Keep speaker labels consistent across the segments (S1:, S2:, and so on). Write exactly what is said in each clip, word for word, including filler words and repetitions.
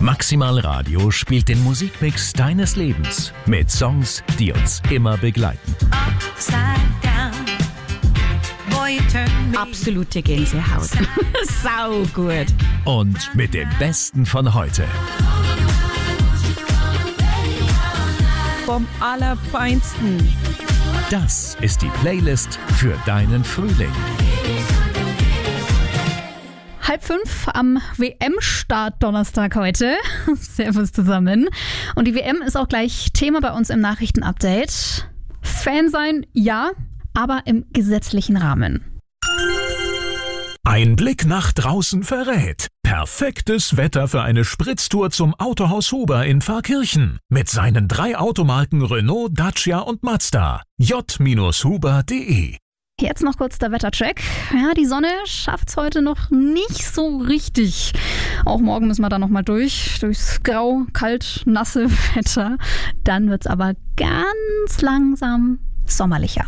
S1: Maximal Radio spielt den Musikmix deines Lebens mit Songs, die uns immer begleiten.
S2: Absolute Gänsehaut. Sau gut.
S1: Und mit dem Besten von heute.
S2: Vom Allerfeinsten.
S1: Das ist die Playlist für deinen Frühling.
S3: Halb fünf am W M-Start Donnerstag heute. Servus zusammen. Und die W M ist auch gleich Thema bei uns im Nachrichtenupdate. Fan sein, ja, aber im gesetzlichen Rahmen.
S1: Ein Blick nach draußen verrät. Perfektes Wetter für eine Spritztour zum Autohaus Huber in Pfarrkirchen. Mit seinen drei Automarken Renault, Dacia und Mazda. j Huber punkt de.
S3: Jetzt noch kurz der Wettercheck. Ja, die Sonne schafft's heute noch nicht so richtig. Auch morgen müssen wir da nochmal durch, durchs grau, kalt, nasse Wetter. Dann wird's aber ganz langsam sommerlicher.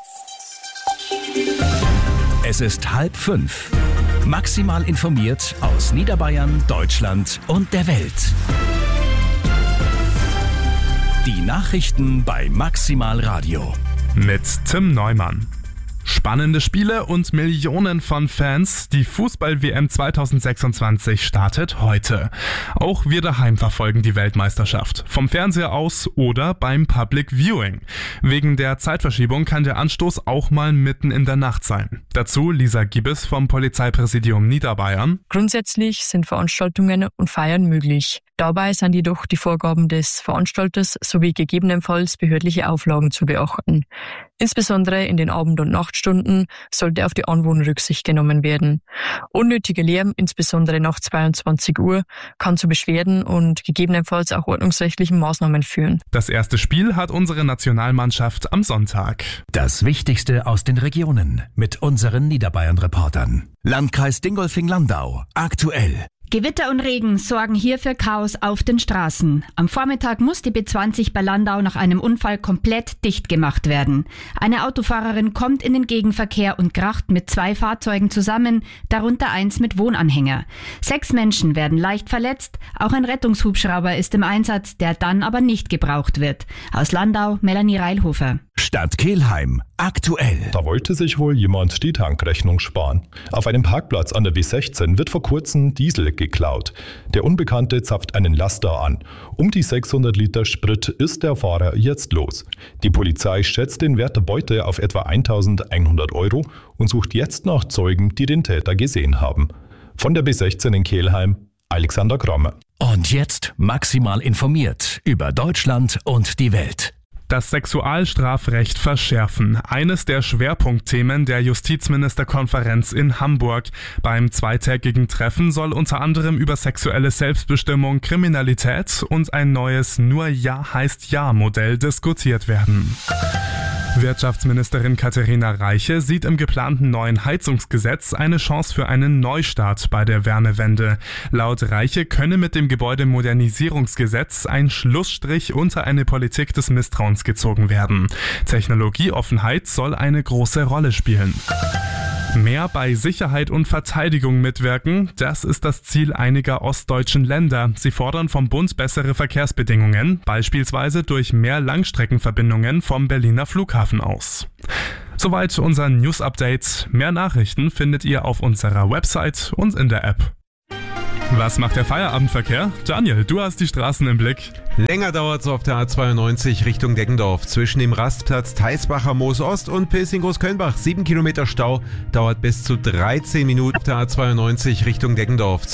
S1: Es ist halb fünf. Maximal informiert aus Niederbayern, Deutschland und der Welt. Die Nachrichten bei Maximal Radio.
S4: Mit Tim Neumann. Spannende Spiele und Millionen von Fans. Die Fußball-W M zwanzig sechsundzwanzig startet heute. Auch wir daheim verfolgen die Weltmeisterschaft. Vom Fernseher aus oder beim Public Viewing. Wegen der Zeitverschiebung kann der Anstoß auch mal mitten in der Nacht sein. Dazu Lisa Gibbes vom Polizeipräsidium Niederbayern.
S5: Grundsätzlich sind Veranstaltungen und Feiern möglich. Dabei sind jedoch die Vorgaben des Veranstalters sowie gegebenenfalls behördliche Auflagen zu beachten. Insbesondere in den Abend- und Nachtstunden sollte auf die Anwohner Rücksicht genommen werden. Unnötiger Lärm, insbesondere nach zweiundzwanzig Uhr, kann zu Beschwerden und gegebenenfalls auch ordnungsrechtlichen Maßnahmen führen.
S4: Das erste Spiel hat unsere Nationalmannschaft am Sonntag.
S1: Das Wichtigste aus den Regionen mit unseren Niederbayern-Reportern. Landkreis Dingolfing-Landau. Aktuell.
S2: Gewitter und Regen sorgen hier für Chaos auf den Straßen. Am Vormittag muss die B zwanzig bei Landau nach einem Unfall komplett dicht gemacht werden. Eine Autofahrerin kommt in den Gegenverkehr und kracht mit zwei Fahrzeugen zusammen, darunter eins mit Wohnanhänger. Sechs Menschen werden leicht verletzt, auch ein Rettungshubschrauber ist im Einsatz, der dann aber nicht gebraucht wird. Aus Landau, Melanie Reilhofer.
S1: Stadt Kelheim. Aktuell.
S6: Da wollte sich wohl jemand die Tankrechnung sparen. Auf einem Parkplatz an der B sechzehn wird vor kurzem Diesel geklaut. Der Unbekannte zapft einen Laster an. Um die sechshundert Liter Sprit ist der Fahrer jetzt los. Die Polizei schätzt den Wert der Beute auf etwa eintausendeinhundert Euro und sucht jetzt nach Zeugen, die den Täter gesehen haben. Von der B sechzehn in Kelheim, Alexander Kramer.
S1: Und jetzt maximal informiert über Deutschland und die Welt.
S4: Das Sexualstrafrecht verschärfen. Eines der Schwerpunktthemen der Justizministerkonferenz in Hamburg. Beim zweitägigen Treffen soll unter anderem über sexuelle Selbstbestimmung, Kriminalität und ein neues Nur Ja heißt Ja-Modell diskutiert werden. Wirtschaftsministerin Katharina Reiche sieht im geplanten neuen Heizungsgesetz eine Chance für einen Neustart bei der Wärmewende. Laut Reiche könne mit dem Gebäudemodernisierungsgesetz ein Schlussstrich unter eine Politik des Misstrauens gezogen werden. Technologieoffenheit soll eine große Rolle spielen. Mehr bei Sicherheit und Verteidigung mitwirken, das ist das Ziel einiger ostdeutschen Länder. Sie fordern vom Bund bessere Verkehrsbedingungen, beispielsweise durch mehr Langstreckenverbindungen vom Berliner Flughafen aus. Soweit unser News-Update. Mehr Nachrichten findet ihr auf unserer Website und in der App. Was macht der Feierabendverkehr? Daniel, du hast die Straßen im Blick.
S7: Länger dauert es auf der A zweiundneunzig Richtung Deggendorf. Zwischen dem Rastplatz Theisbacher Moos Ost und Pilsing-Großkölnbach. sieben Kilometer Stau, dauert bis zu dreizehn Minuten auf der A zweiundneunzig Richtung Deggendorf.